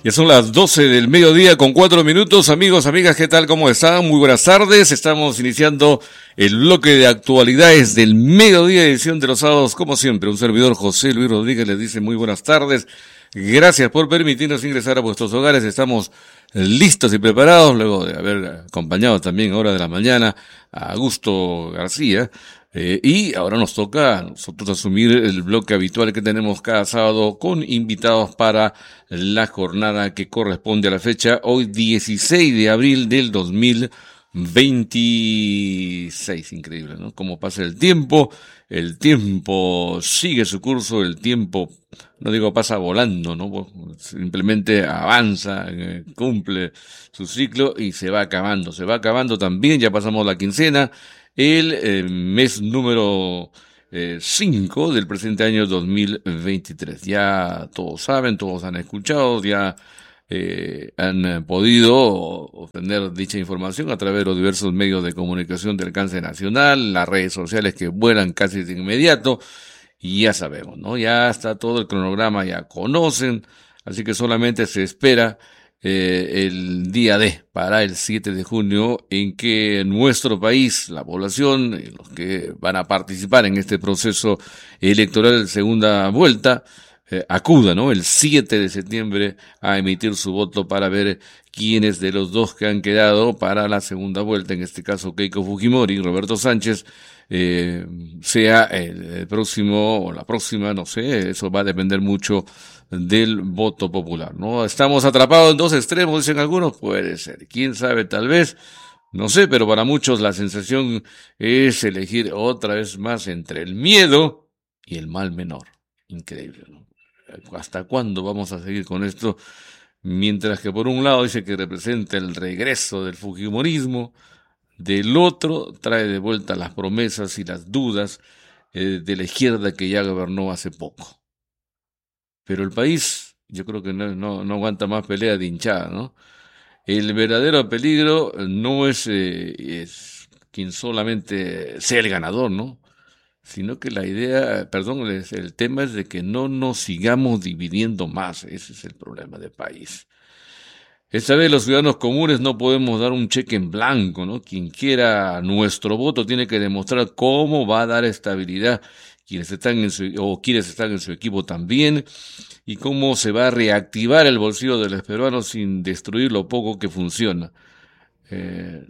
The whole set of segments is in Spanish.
Ya son las 12 del mediodía con 4 minutos. Amigos, amigas, ¿qué tal? ¿Cómo están? Muy buenas tardes. Estamos iniciando el bloque de actualidades del mediodía, edición de los sábados. Como siempre, un servidor, José Luis Rodríguez, les dice muy buenas tardes. Gracias por permitirnos ingresar a vuestros hogares. Estamos listos y preparados, luego de haber acompañado también a hora de la mañana a Augusto García. Y ahora nos toca a nosotros asumir el bloque habitual que tenemos cada sábado con invitados para la jornada que corresponde a la fecha, hoy 16 de abril del 2026. Increíble, ¿no? Cómo pasa el tiempo sigue su curso, el tiempo, no digo pasa volando, ¿no? Simplemente avanza, cumple su ciclo y se va acabando también, ya pasamos la quincena. El mes número 5 del presente año 2023. Ya todos saben, todos han escuchado, ya han podido obtener dicha información a través de los diversos medios de comunicación de alcance nacional, las redes sociales que vuelan casi de inmediato, y ya sabemos, ¿no? Ya está todo el cronograma, ya conocen, así que solamente se espera el día D para el 7 de junio en que nuestro país, la población, los que van a participar en este proceso electoral de segunda vuelta, acuda, ¿no? El 7 de septiembre a emitir su voto para ver quiénes de los dos que han quedado para la segunda vuelta, en este caso Keiko Fujimori y Roberto Sánchez, sea el próximo o la próxima, no sé, eso va a depender mucho del voto popular, ¿no? Estamos atrapados en dos extremos, dicen algunos, puede ser, quién sabe, tal vez, no sé, pero para muchos la sensación es elegir otra vez más entre el miedo y el mal menor. Increíble, ¿no? ¿Hasta cuándo vamos a seguir con esto? Mientras que por un lado dice que representa el regreso del fujimorismo, del otro trae de vuelta las promesas y las dudas de la izquierda que ya gobernó hace poco. Pero el país, yo creo que no aguanta más pelea de hinchada, ¿no? El verdadero peligro no es quien solamente sea el ganador, ¿no? Sino que la idea, perdón, el tema es de que no nos sigamos dividiendo más. Ese es el problema del país. Esta vez los ciudadanos comunes no podemos dar un cheque en blanco, ¿no? Quien quiera nuestro voto tiene que demostrar cómo va a dar estabilidad quienes están en su equipo también, y cómo se va a reactivar el bolsillo de los peruanos sin destruir lo poco que funciona. Eh,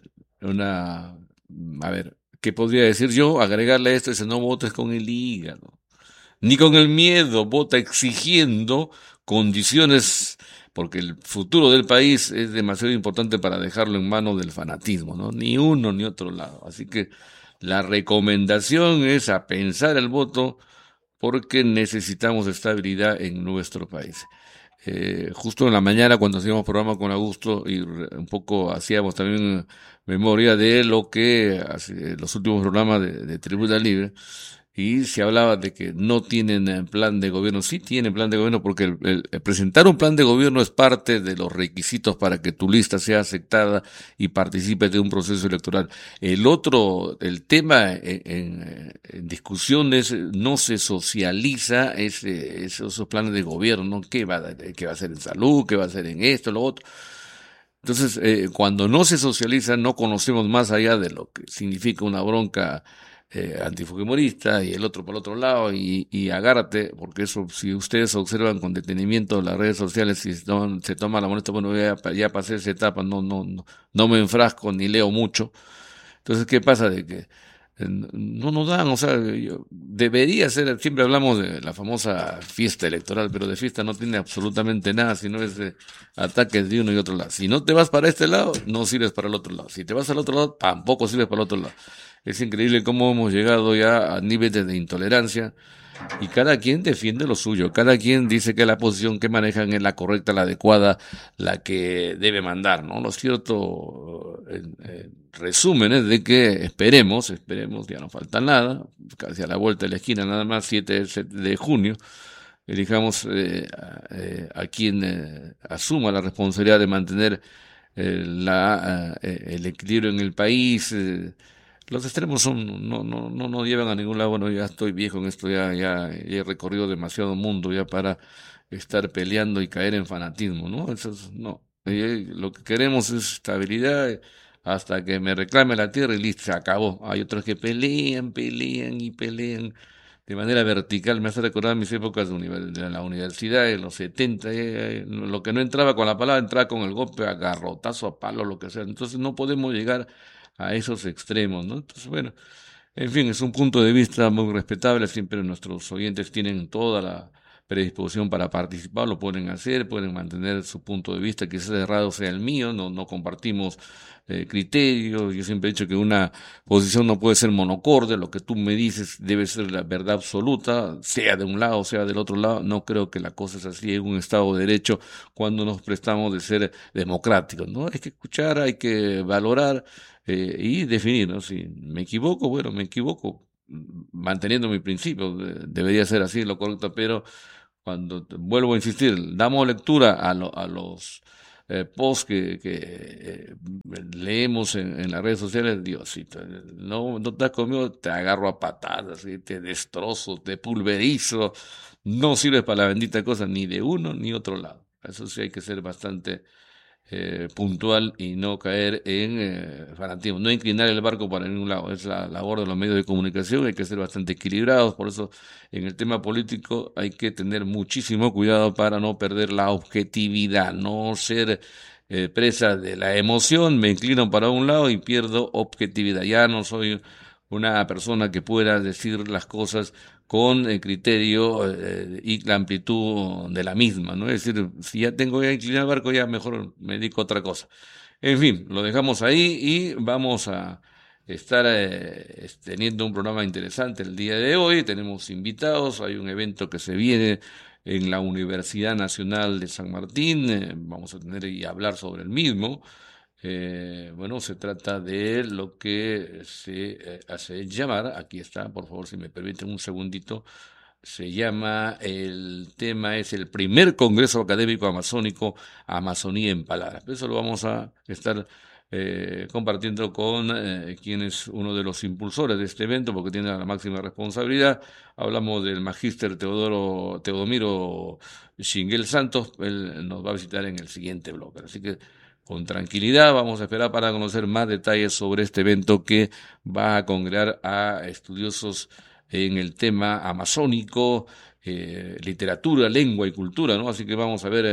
a ver, ¿qué podría decir yo? Agregarle a esto, dice, no votes con el hígado, ni con el miedo, vota exigiendo condiciones, porque el futuro del país es demasiado importante para dejarlo en manos del fanatismo, ¿no? Ni uno ni otro lado. Así que la recomendación es a pensar el voto porque necesitamos estabilidad en nuestro país. Justo en la mañana cuando hacíamos programa con Augusto y un poco hacíamos también memoria de lo que hace los últimos programas de Tribuna Libre, y se hablaba de que no tienen plan de gobierno. Sí tienen plan de gobierno porque el presentar un plan de gobierno es parte de los requisitos para que tu lista sea aceptada y participes de un proceso electoral. El tema en discusión es, no se socializa esos planes de gobierno, ¿no? ¿Qué va a hacer en salud? ¿Qué va a hacer en esto, lo otro? Entonces, cuando no se socializa, no conocemos más allá de lo que significa una bronca antifujimorista y el otro por el otro lado, y agárrate, porque eso, si ustedes observan con detenimiento las redes sociales, si se toma la molestia, bueno, ya pasé esa etapa, no me enfrasco ni leo mucho. Entonces, ¿qué pasa? De que no nos dan, o sea, debería ser, siempre hablamos de la famosa fiesta electoral, pero de fiesta no tiene absolutamente nada, sino es de ataques de uno y otro lado. Si no te vas para este lado, no sirves para el otro lado. Si te vas al otro lado, tampoco sirves para el otro lado. Es increíble cómo hemos llegado ya a niveles de intolerancia, y cada quien defiende lo suyo, cada quien dice que la posición que manejan es la correcta, la adecuada, la que debe mandar, ¿no? Lo cierto, en resumen, es de que esperemos, ya no falta nada, casi a la vuelta de la esquina, nada más 7 de junio, elijamos a quien asuma la responsabilidad de mantener el equilibrio en el país. Los extremos no llevan a ningún lado. Bueno, ya estoy viejo en esto, ya he recorrido demasiado mundo ya para estar peleando y caer en fanatismo, ¿no? No. Lo que queremos es estabilidad hasta que me reclame la tierra y listo, se acabó. Hay otros que pelean y pelean de manera vertical. Me hace recordar mis épocas de la universidad, en los 70, lo que no entraba con la palabra, entraba con el golpe, a garrotazo, a palo, lo que sea. Entonces no podemos llegar a esos extremos, ¿no? Entonces, bueno, en fin, es un punto de vista muy respetable. Siempre nuestros oyentes tienen toda la predisposición para participar, lo pueden hacer, pueden mantener su punto de vista, quizás errado sea el mío, no compartimos criterios. Yo siempre he dicho que una posición no puede ser monocorde, lo que tú me dices debe ser la verdad absoluta, sea de un lado, sea del otro lado. No creo que la cosa es así en un Estado de Derecho cuando nos prestamos de ser democráticos, ¿no? Hay que escuchar, hay que valorar y definir, ¿no? Si me equivoco, bueno, me equivoco, manteniendo mi principio, debería ser así lo correcto, pero vuelvo a insistir, damos lectura a los posts que leemos en las redes sociales. Diosito, no estás conmigo, te agarro a patadas, y te destrozo, te pulverizo, no sirves para la bendita cosa ni de uno ni otro lado. Eso sí hay que ser bastante puntual y no caer en fanatismo, no inclinar el barco para ningún lado. Es la labor de los medios de comunicación, hay que ser bastante equilibrados. Por eso en el tema político hay que tener muchísimo cuidado para no perder la objetividad, no ser presa de la emoción, me inclino para un lado y pierdo objetividad. Ya no soy una persona que pueda decir las cosas con el criterio y la amplitud de la misma, ¿no? Es decir, si ya tengo ya inclinado el barco, ya mejor me dedico a otra cosa. En fin, lo dejamos ahí y vamos a estar teniendo un programa interesante el día de hoy. Tenemos invitados, hay un evento que se viene en la Universidad Nacional de San Martín, vamos a tener y hablar sobre el mismo. Bueno, se trata de lo que se hace llamar, aquí está, por favor, si me permiten un segundito, se llama, el tema es el primer Congreso Académico Amazónico, Amazonía en Palabras. Eso lo vamos a estar compartiendo con quien es uno de los impulsores de este evento, porque tiene la máxima responsabilidad. Hablamos del magíster Teodomiro Shinguel Santos, él nos va a visitar en el siguiente bloque. Así que con tranquilidad vamos a esperar para conocer más detalles sobre este evento que va a congregar a estudiosos en el tema amazónico, literatura, lengua y cultura, ¿no? Así que vamos a ver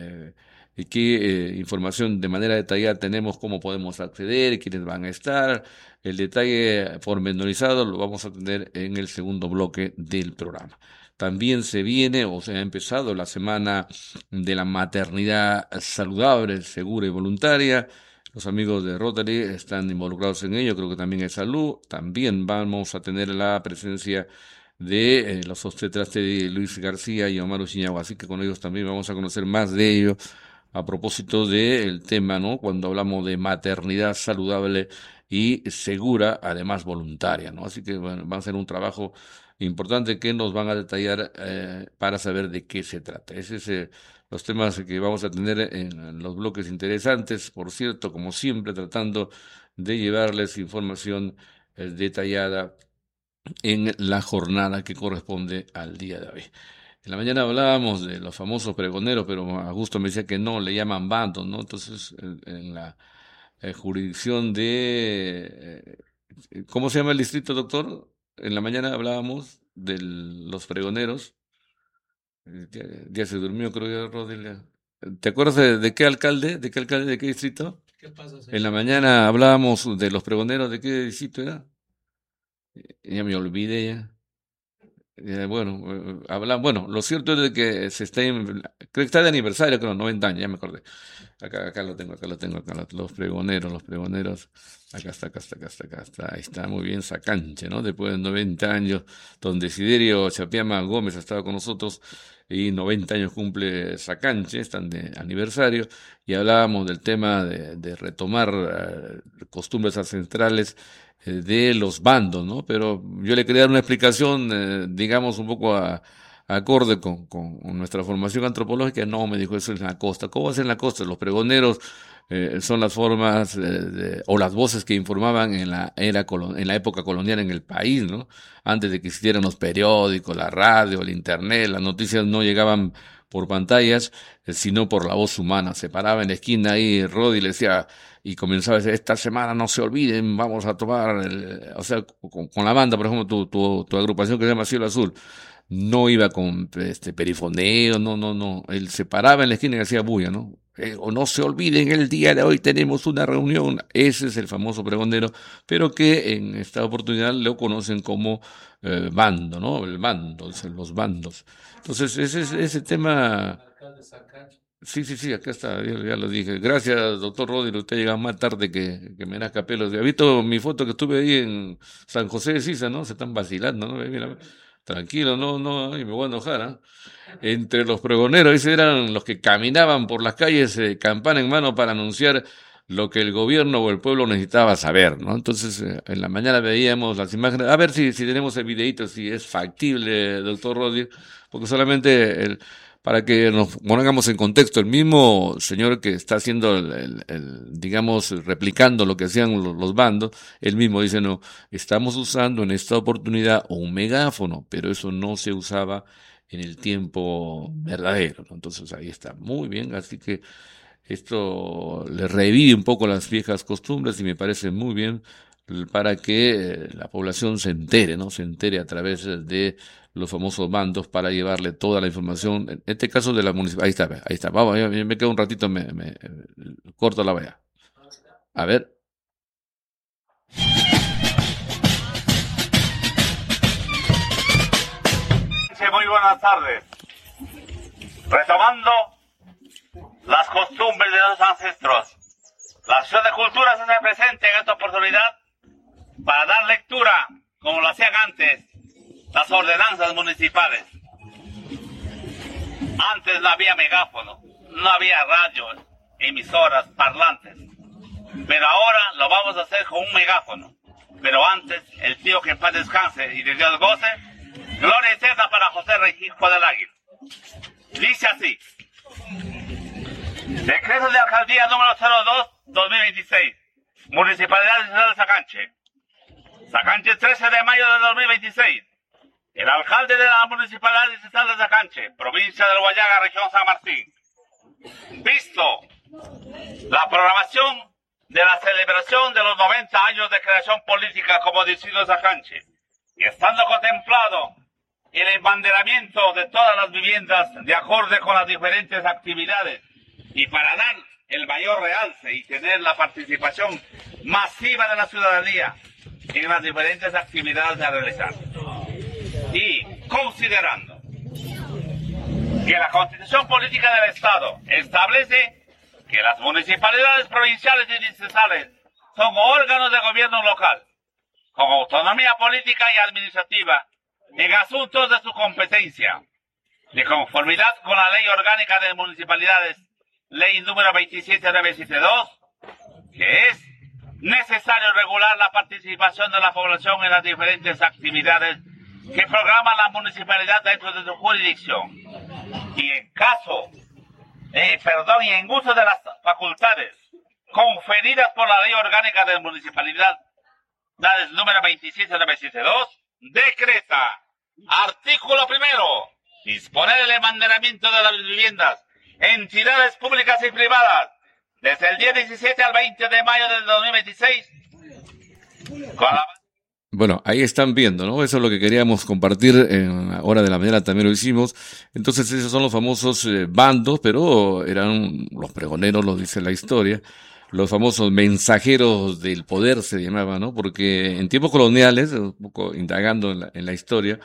qué información de manera detallada tenemos, cómo podemos acceder, quiénes van a estar. El detalle pormenorizado lo vamos a tener en el segundo bloque del programa. También se viene, o se ha empezado, la semana de la maternidad saludable, segura y voluntaria. Los amigos de Rotary están involucrados en ello, creo que también es salud. También vamos a tener la presencia de los obstetras de Luis García y Omar Uchiñagua, así que con ellos también vamos a conocer más de ello a propósito del tema, ¿no? Cuando hablamos de maternidad saludable y segura, además voluntaria, ¿no? Así que bueno, va a ser un trabajo importante que nos van a detallar para saber de qué se trata. Ese es los temas que vamos a tener en los bloques interesantes, por cierto, como siempre, tratando de llevarles información detallada en la jornada que corresponde al día de hoy. En la mañana hablábamos de los famosos pregoneros, pero Augusto me decía que no, le llaman bandos, ¿no? Entonces, en la jurisdicción de... ¿cómo se llama el distrito, doctor? En la mañana hablábamos de los pregoneros. Ya se durmió, creo que Rodelia. ¿Te acuerdas de qué alcalde? ¿De qué alcalde? ¿De qué distrito? ¿Qué pasa, En la Sergio? mañana hablábamos de los pregoneros, ¿de qué distrito era? Ya me olvidé ya. Bueno, lo cierto es de que creo que está de aniversario, creo, 90 años, ya me acordé. Acá lo tengo, los pregoneros, acá está, ahí está, muy bien, Sacanche, ¿no? Después de 90 años, don Desiderio Chapiama Gómez ha estado con nosotros y 90 años cumple Sacanche, están de aniversario, y hablábamos del tema de retomar costumbres ancestrales de los bandos, ¿no? Pero yo le quería dar una explicación, digamos, un poco acorde con nuestra formación antropológica. No, me dijo, eso es en la costa. ¿Cómo es en la costa? Los pregoneros son las formas o las voces que informaban en en la época colonial en el país, ¿no? Antes de que existieran los periódicos, la radio, el internet, las noticias no llegaban por pantallas, sino por la voz humana. Se paraba en la esquina ahí, Rodi le decía, y comenzaba a decir, esta semana no se olviden, vamos a tomar, o sea, con la banda, por ejemplo, tu agrupación que se llama Cielo Azul, no iba con perifoneo, no, él se paraba en la esquina y hacía bulla, ¿no? O no se olviden, el día de hoy tenemos una reunión, ese es el famoso pregonero, pero que en esta oportunidad lo conocen como bando, ¿no? El bando, los bandos. Entonces, ese tema. Sí, acá está, ya lo dije. Gracias, doctor Rodri, usted llega más tarde que me nazca pelos. ¿Ha visto mi foto que estuve ahí en San José de Sisa, no? Se están vacilando, ¿no? Mira, tranquilo, no, y me voy a enojar, ¿ah? Entre los pregoneros, esos eran los que caminaban por las calles, campana en mano para anunciar lo que el gobierno o el pueblo necesitaba saber, ¿no? Entonces, en la mañana veíamos las imágenes, a ver si tenemos el videíto, si es factible, doctor Rodri, porque solamente para que nos pongamos en contexto, el mismo señor que está haciendo digamos, replicando lo que hacían los bandos, él mismo dice, no, estamos usando en esta oportunidad un megáfono, pero eso no se usaba en el tiempo verdadero, ¿no? Entonces ahí está, muy bien, así que esto le revive un poco las viejas costumbres y me parece muy bien para que la población se entere, ¿no? Se entere a través de los famosos bandos para llevarle toda la información, en este caso de la municipalidad. Ahí está, vamos, me quedo un ratito, me corto la valla. A ver. Muy buenas tardes. Retomando las costumbres de los ancestros, la Asociación de Cultura se hace presente en esta oportunidad para dar lectura, como lo hacían antes, las ordenanzas municipales. Antes no había megáfono, no había radios, emisoras, parlantes, pero ahora lo vamos a hacer con un megáfono. Pero antes, el tío que en paz descanse y de Dios goce, gloria eterna para José Registro del Águila. Dice así: decreto de alcaldía número 02-2026, Municipalidad de Ciudad de Sacanche. Sacanche, 13 de mayo de 2026. El alcalde de la Municipalidad de Ciudad de Sacanche, provincia del Guayaga, región San Martín. Visto la programación de la celebración de los 90 años de creación política como distrito de Sacanche, y estando contemplado el embanderamiento de todas las viviendas de acorde con las diferentes actividades y para dar el mayor realce y tener la participación masiva de la ciudadanía en las diferentes actividades a realizar. Y considerando que la Constitución Política del Estado establece que las municipalidades provinciales y distritales son órganos de gobierno local, con autonomía política y administrativa en asuntos de su competencia, de conformidad con la Ley Orgánica de Municipalidades, Ley número 27-972, que es necesario regular la participación de la población en las diferentes actividades que programa la municipalidad dentro de su jurisdicción. Y en caso, y en uso de las facultades conferidas por la Ley Orgánica de Municipalidades número 27-972, decreta, artículo primero, disponer el embanderamiento de las viviendas, entidades públicas y privadas, desde el día 17 al 20 de mayo del 2026, con la... Bueno, ahí están viendo, ¿no? Eso es lo que queríamos compartir en la hora de la mañana, también lo hicimos. Entonces esos son los famosos bandos, pero eran los pregoneros, lo dice la historia, los famosos mensajeros del poder se llamaban, ¿no? Porque en tiempos coloniales, un poco indagando en la historia,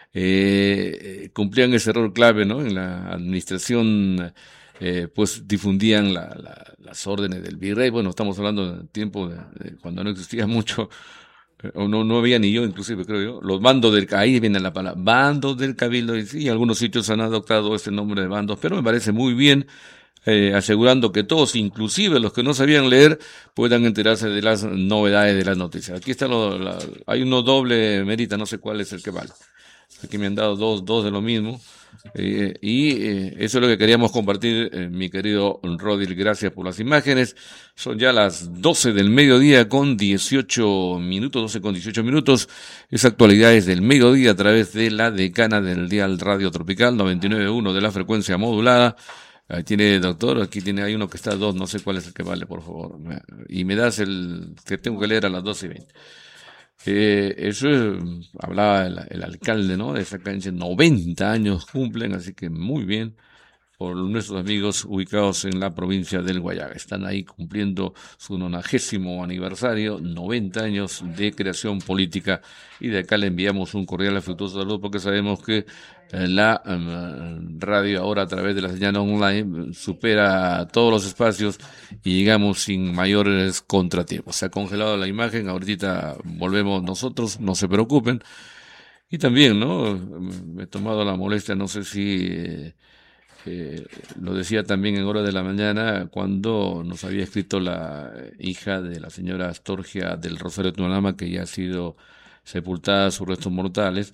cumplían ese rol clave, ¿no? En la administración, pues difundían las órdenes del virrey. Bueno, estamos hablando del tiempo de cuando no existía mucho, o no había ni yo, inclusive, creo yo, los bandos ahí viene la palabra, bandos del cabildo, y sí, algunos sitios han adoptado este nombre de bandos, pero me parece muy bien, asegurando que todos, inclusive los que no sabían leer, puedan enterarse de las novedades de las noticias. Aquí está hay uno doble, Merita, no sé cuál es el que vale. aquí me han dado dos de lo mismo. Eso es lo que queríamos compartir, mi querido Rodil. Gracias por las imágenes. Son ya las 12 del mediodía con 18 minutos, 12 con 18 minutos. Es actualidades del mediodía a través de la decana del dial Radio Tropical 99.1 de la frecuencia modulada. Ahí tiene, doctor, aquí hay uno que está a 2, no sé cuál es el que vale, por favor. Y me das el que tengo que leer a las 12:20. Eso hablaba el alcalde, ¿no? De esa cancha, 90 años cumplen, así que muy bien por nuestros amigos ubicados en la provincia del Guayaga. Están ahí cumpliendo su 90º aniversario, 90 años de creación política, y de acá le enviamos un cordial afectuoso saludo porque sabemos que la radio ahora a través de la señal online supera todos los espacios y llegamos sin mayores contratiempos. Se ha congelado la imagen, ahorita volvemos nosotros, no se preocupen. Y también, ¿no? Me he tomado la molestia, no sé si lo decía también en hora de la mañana, cuando nos había escrito la hija de la señora Astorgia del Rosario Tuanama, que ya ha sido sepultada sus restos mortales,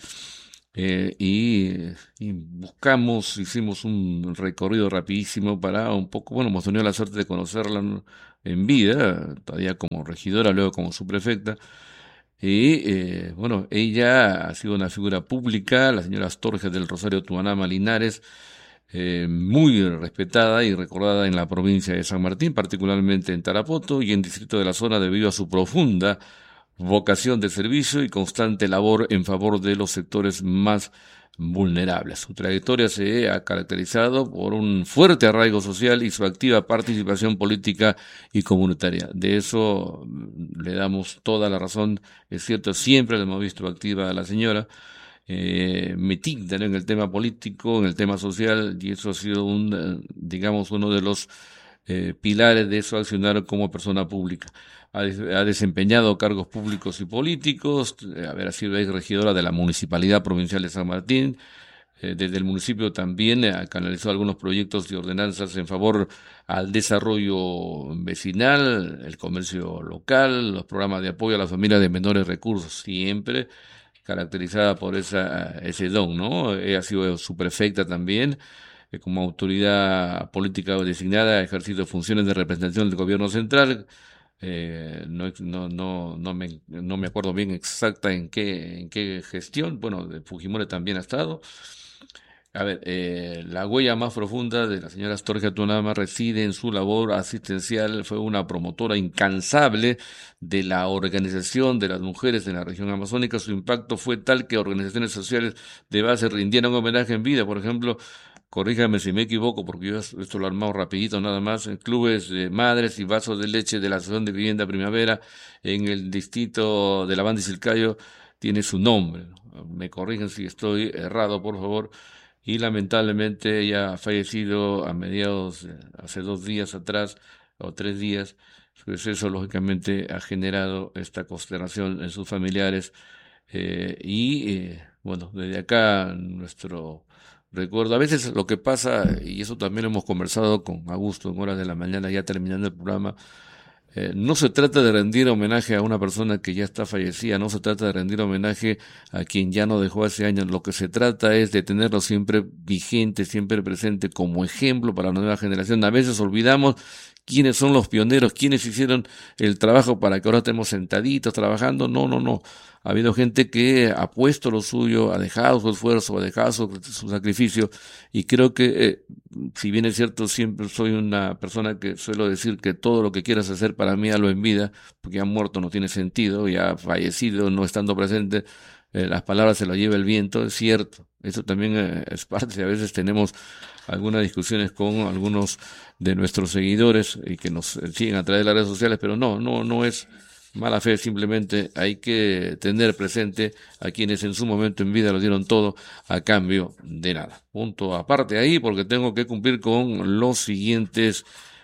y hicimos un recorrido rapidísimo para un poco, bueno, hemos tenido la suerte de conocerla en vida, todavía como regidora, luego como subprefecta. Bueno, ella ha sido una figura pública, la señora Astorgia del Rosario Tuanama Linares, muy respetada y recordada en la provincia de San Martín, particularmente en Tarapoto y en distrito de la zona, debido a su profunda vocación de servicio y constante labor en favor de los sectores más vulnerables. Su trayectoria se ha caracterizado por un fuerte arraigo social y su activa participación política y comunitaria. De eso le damos toda la razón. Es cierto, siempre la hemos visto activa a la señora, metida en el tema político, en el tema social, y eso ha sido digamos, uno de los pilares de su accionar como persona pública. Ha desempeñado cargos públicos y políticos, haber sido regidora de la Municipalidad Provincial de San Martín. Desde el municipio también canalizó algunos proyectos de ordenanzas en favor al desarrollo vecinal, el comercio local, los programas de apoyo a las familias de menores recursos, siempre caracterizada por ese don, ¿no? Ella ha sido subprefecta también, como autoridad política designada, ha ejercido funciones de representación del gobierno central. No me acuerdo bien exacta en qué gestión. Bueno, de Fujimori también ha estado. A ver, la huella más profunda de la señora Astorgia Tuanama reside en su labor asistencial. Fue una promotora incansable de la organización de las mujeres en la región amazónica. Su impacto fue tal que organizaciones sociales de base rindieron homenaje en vida. Por ejemplo, corríjame si me equivoco, porque yo esto lo he armado rapidito nada más, en clubes de madres y vasos de leche de la Asociación de Vivienda Primavera en el distrito de la Banda y Silcayo tiene su nombre. Me corrigen si estoy errado, por favor. Y lamentablemente ella ha fallecido a mediados, hace 2 días atrás, o 3 días. Pues eso lógicamente ha generado esta consternación en sus familiares. Bueno, desde acá nuestro recuerdo. A veces lo que pasa, y eso también lo hemos conversado con Augusto en horas de la mañana, ya terminando el programa, no se trata de rendir homenaje a una persona que ya está fallecida, no se trata de rendir homenaje a quien ya no dejó hace años. Lo que se trata es de tenerlo siempre vigente, siempre presente como ejemplo para la nueva generación. A veces olvidamos quiénes son los pioneros, quiénes hicieron el trabajo para que ahora estemos sentaditos trabajando. No. Ha habido gente que ha puesto lo suyo, ha dejado su esfuerzo, ha dejado su sacrificio, y creo que, si bien es cierto, siempre soy una persona que suelo decir que todo lo que quieras hacer para mí, hazlo en vida, porque ya muerto no tiene sentido, ya fallecido, no estando presente, las palabras se las lleva el viento, es cierto. Eso también es parte. A veces tenemos algunas discusiones con algunos de nuestros seguidores y que nos siguen a través de las redes sociales, pero no es mala fe, simplemente hay que tener presente a quienes en su momento en vida lo dieron todo a cambio de nada. Punto aparte ahí, porque tengo que cumplir con los siguientes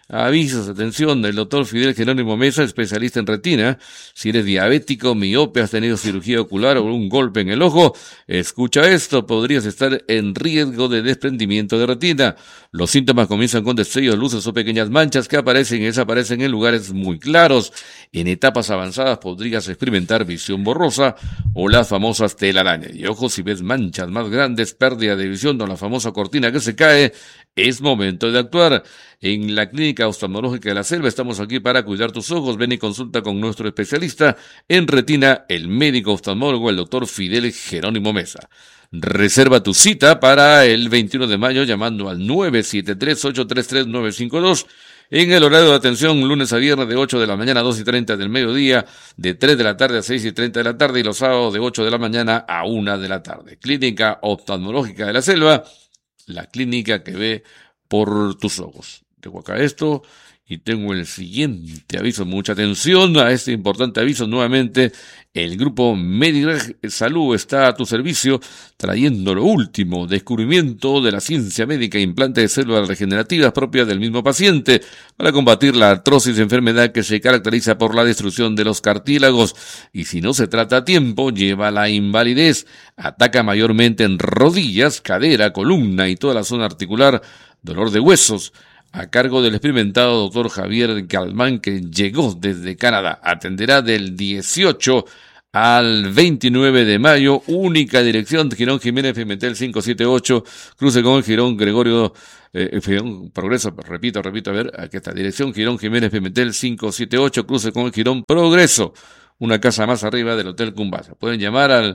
Avisos, atención, del doctor Fidel Jerónimo Mesa, especialista en retina. Si eres diabético, miope, has tenido cirugía ocular o un golpe en el ojo, escucha esto, podrías estar en riesgo de desprendimiento de retina. Los síntomas comienzan con destellos, luces o pequeñas manchas que aparecen y desaparecen en lugares muy claros. En etapas avanzadas podrías experimentar visión borrosa o las famosas telarañas. Y ojo, si ves manchas más grandes, pérdida de visión o la famosa cortina que se cae, es momento de actuar. En la Clínica Oftalmológica de la Selva estamos aquí para cuidar tus ojos. Ven y consulta con nuestro especialista en retina, el médico oftalmólogo, el doctor Fidel Jerónimo Mesa. Reserva tu cita para el 21 de mayo llamando al 973-833-952 en el horario de atención lunes a viernes de 8 de la mañana a 2:30 del mediodía, de 3 de la tarde a 6:30 de la tarde y los sábados de 8 de la mañana a 1 de la tarde. Clínica Oftalmológica de la Selva, la clínica que ve por tus ojos. Tengo acá esto y tengo el siguiente aviso. Mucha atención a este importante aviso. Nuevamente, el grupo Medigreg Salud está a tu servicio, trayendo lo último descubrimiento de la ciencia médica e implante de células regenerativas propias del mismo paciente para combatir la artrosis, enfermedad que se caracteriza por la destrucción de los cartílagos y si no se trata a tiempo, lleva a la invalidez. Ataca mayormente en rodillas, cadera, columna y toda la zona articular, dolor de huesos, a cargo del experimentado doctor Javier Galmán, que llegó desde Canadá. Atenderá del 18 al 29 de mayo, única dirección, Girón Jiménez Pimentel 578, cruce con el Girón Gregorio, Progreso, repito, a ver, aquí está, dirección Girón Jiménez Pimentel 578, cruce con el Girón Progreso, una casa más arriba del Hotel Cumbasa. Pueden llamar al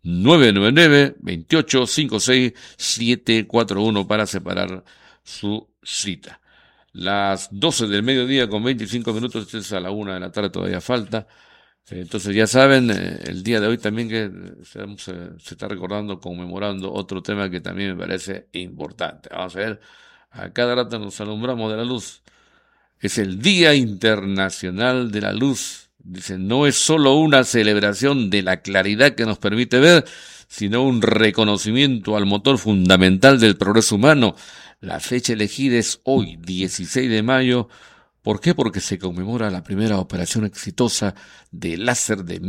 999-2856-741 para separar su cita. Las 12 del mediodía con 25 minutos, este es a la 1 de la tarde, todavía falta. Entonces ya saben, el día de hoy también que se está recordando, conmemorando otro tema que también me parece importante. Vamos a ver, a cada rato nos alumbramos de la luz. Es el Día Internacional de la Luz. Dicen, no es solo una celebración de la claridad que nos permite ver, sino un reconocimiento al motor fundamental del progreso humano. La fecha elegida es hoy, 16 de mayo. ¿Por qué? Porque se conmemora la primera operación exitosa de láser de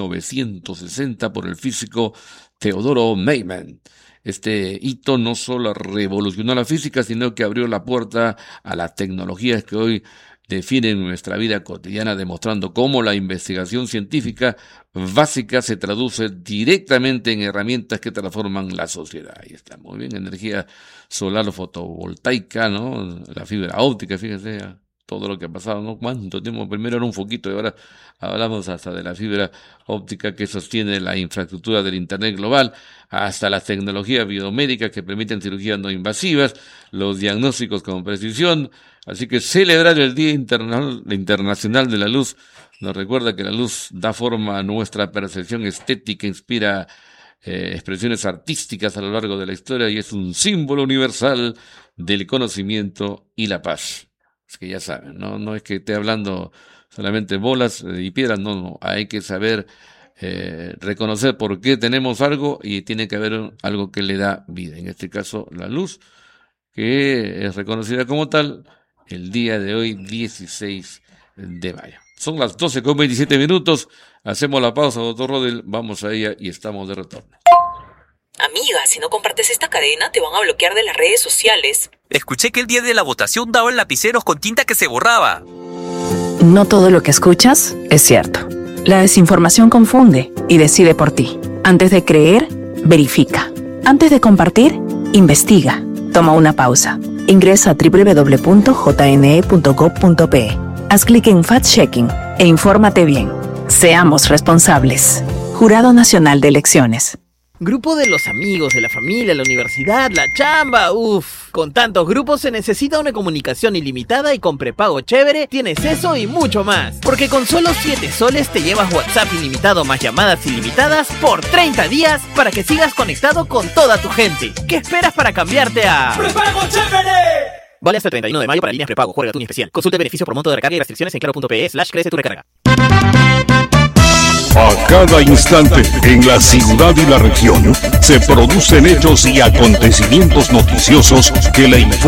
1960 por el físico Teodoro Meiman. Este hito no solo revolucionó la física, sino que abrió la puerta a las tecnologías que hoy definen nuestra vida cotidiana, demostrando cómo la investigación científica básica se traduce directamente en herramientas que transforman la sociedad. Ahí está, muy bien, energía solar fotovoltaica, ¿no? La fibra óptica, fíjense, todo lo que ha pasado, ¿no? ¿Cuánto tiempo? Primero era un foquito y ahora hablamos hasta de la fibra óptica que sostiene la infraestructura del Internet global, hasta las tecnologías biomédicas que permiten cirugías no invasivas, los diagnósticos con precisión. Así que celebrar el Día Internacional de la Luz nos recuerda que la luz da forma a nuestra percepción estética, inspira expresiones artísticas a lo largo de la historia y es un símbolo universal del conocimiento y la paz. Es que ya saben, no es que esté hablando solamente bolas y piedras, no, hay que saber reconocer por qué tenemos algo y tiene que haber algo que le da vida. En este caso, la luz, que es reconocida como tal el día de hoy, 16 de mayo. Son las 12:27. Hacemos la pausa, doctor Rodel, vamos a ella y estamos de retorno. Amiga, si no compartes esta cadena, te van a bloquear de las redes sociales. Escuché que el día de la votación daban lapiceros con tinta que se borraba. No todo lo que escuchas es cierto. La desinformación confunde y decide por ti. Antes de creer, verifica. Antes de compartir, investiga. Toma una pausa. Ingresa a www.jne.gov.pe. Haz clic en Fact-Checking e infórmate bien. Seamos responsables. Jurado Nacional de Elecciones. Grupo de los amigos, de la familia, la universidad, la chamba, Con tantos grupos se necesita una comunicación ilimitada y con prepago chévere tienes eso y mucho más. Porque con solo 7 soles te llevas WhatsApp ilimitado más llamadas ilimitadas por 30 días para que sigas conectado con toda tu gente. ¿Qué esperas para cambiarte a ¡prepago chévere! Vale hasta el 31 de mayo para líneas prepago. Juega tu especial. Consulta el beneficio por monto de recarga y restricciones en claro.pe/crece tu recarga. A cada instante, en la ciudad y la región, se producen hechos y acontecimientos noticiosos que le informan